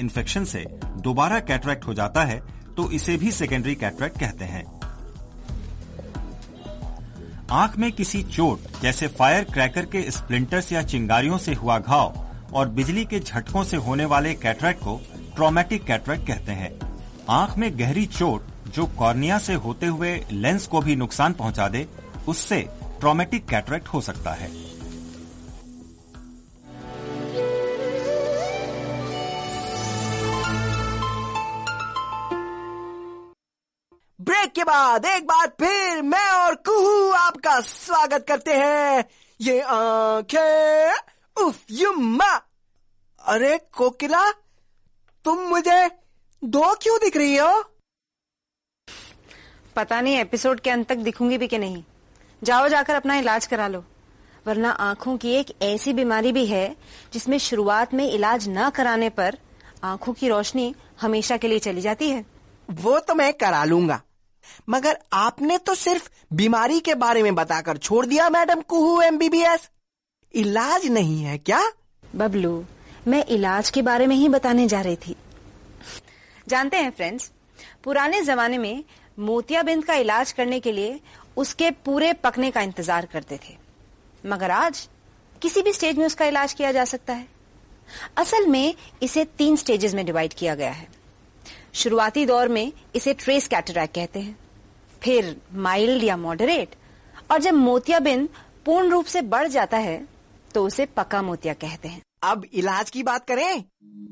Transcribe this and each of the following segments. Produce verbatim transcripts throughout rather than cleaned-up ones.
Infection से दोबारा cataract हो जाता है तो इसे भी सेकेंडरी कैटरैक्ट कहते हैं। आंख में किसी चोट जैसे फायर क्रैकर के स्प्लिंटर्स या चिंगारियों से हुआ घाव और बिजली के झटकों से होने वाले कैटरैक्ट को ट्रॉमेटिक कैटरैक्ट कहते हैं। आंख में गहरी चोट जो कॉर्निया से होते हुए लेंस को भी नुकसान पहुंचा दे, उससे ट्रॉमेटिक कैटरैक्ट हो सकता है। ब्रेक के बाद एक बार फिर मैं और कुहू आपका स्वागत करते हैं। ये आंखें उफ युम्मा। अरे कोकिला, तुम मुझे दो क्यों दिख रही हो? पता नहीं एपिसोड के अंत तक दिखूंगी भी कि नहीं। जाओ जाकर अपना इलाज करा लो, वरना आंखों की एक ऐसी बीमारी भी है जिसमें शुरुआत में इलाज न कराने पर आंखों की रोशनी हमेशा के लिए चली जाती है। वो तो मैं करा लूंगा, मगर आपने तो सिर्फ बीमारी के बारे में बताकर छोड़ दिया मैडम कुहू एमबीबीएस। इलाज नहीं है क्या? बबलू, मैं इलाज के बारे में ही बताने जा रही थी। जानते हैं फ्रेंड्स, पुराने जमाने में मोतियाबिंद का इलाज करने के लिए उसके पूरे पकने का इंतजार करते थे, मगर आज किसी भी स्टेज में उसका इलाज किया जा सकता है। असल में इसे तीन स्टेजेस में डिवाइड किया गया है। शुरुआती दौर में इसे ट्रेस कैटरैक्ट कहते हैं, फिर माइल्ड या मॉडरेट, और जब मोतियाबिंद पूर्ण रूप से बढ़ जाता है तो उसे पका मोतिया कहते हैं। अब इलाज की बात करें।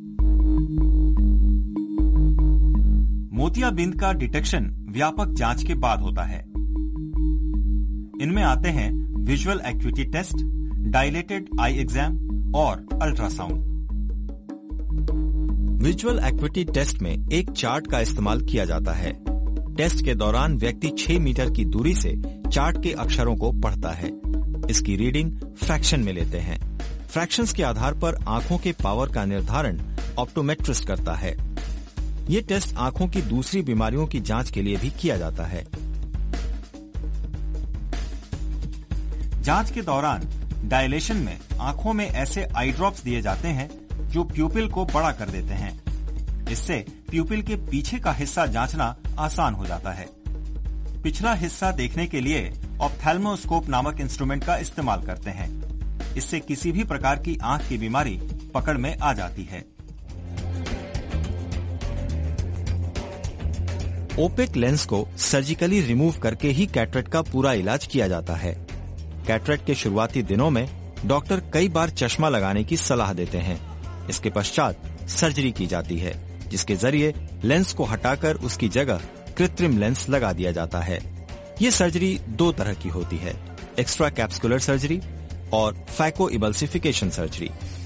मोतियाबिंद का डिटेक्शन व्यापक जांच के बाद होता है। इनमें आते हैं विजुअल एक्यूटी टेस्ट, डायलेटेड आई एग्जाम और अल्ट्रासाउंड। विजुअल एक्यूटी टेस्ट में एक चार्ट का इस्तेमाल किया जाता है। टेस्ट के दौरान व्यक्ति छह मीटर की दूरी से चार्ट के अक्षरों को पढ़ता है। इसकी रीडिंग फ्रैक्शन में लेते हैं। फ्रैक्शंस के आधार पर आंखों के पावर का निर्धारण ऑप्टोमेट्रिस्ट करता है। ये टेस्ट आंखों की दूसरी बीमारियों की जांच के लिए भी किया जाता है। जांच के दौरान डायलेशन में आंखों में ऐसे आई ड्रॉप्स दिए जाते हैं जो प्यूपिल को बड़ा कर देते हैं। इससे प्यूपिल के पीछे का हिस्सा जांचना आसान हो जाता है। पिछला हिस्सा देखने के लिए ऑप्थेल्मोस्कोप नामक इंस्ट्रूमेंट का इस्तेमाल करते हैं। इससे किसी भी प्रकार की आंख की बीमारी पकड़ में आ जाती है। ओपेक लेंस को सर्जिकली रिमूव करके ही कैटरैक्ट का पूरा इलाज किया जाता है। कैटरैक्ट के शुरुआती दिनों में डॉक्टर कई बार चश्मा लगाने की सलाह देते हैं। इसके पश्चात सर्जरी की जाती है, जिसके जरिए लेंस को हटाकर उसकी जगह कृत्रिम लेंस लगा दिया जाता है। ये सर्जरी दो तरह की होती है, एक्स्ट्रा कैप्सुलर सर्जरी और phaco emulsification surgery.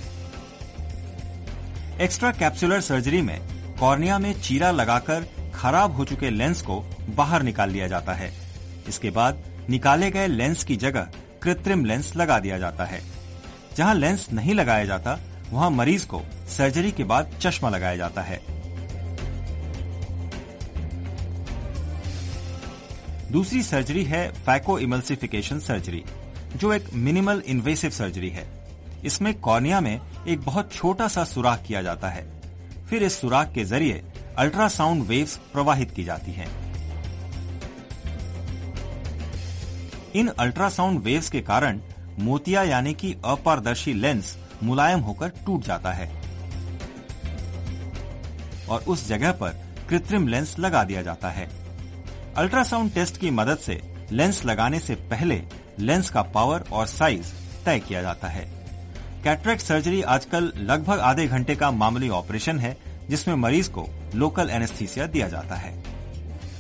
Extra capsular surgery में कॉर्निया में चीरा लगाकर खराब हो चुके लेंस को बाहर निकाल लिया जाता है। इसके बाद निकाले गए लेंस की जगह कृत्रिम लेंस लगा दिया जाता है। जहां लेंस नहीं लगाया जाता वहां मरीज को सर्जरी के बाद चश्मा लगाया जाता है। दूसरी सर्जरी है फैको इमल्सिफिकेशन सर्जरी, जो एक मिनिमल इन्वेसिव सर्जरी है। इसमें कॉर्निया में एक बहुत छोटा सा सुराख किया जाता है। फिर इस सुराख के जरिए अल्ट्रासाउंड वेव्स प्रवाहित की जाती हैं। इन अल्ट्रासाउंड वेव्स के कारण मोतिया यानी कि अपारदर्शी लेंस मुलायम होकर टूट जाता है और उस जगह पर कृत्रिम लेंस लगा दिया जाता है। अल्ट्रासाउंड टेस्ट की मदद से लेंस लगाने से पहले लेंस का पावर और साइज तय किया जाता है। कैटरैक्ट सर्जरी आजकल लगभग आधे घंटे का मामूली ऑपरेशन है, जिसमें मरीज को लोकल एनेस्थीसिया दिया जाता है।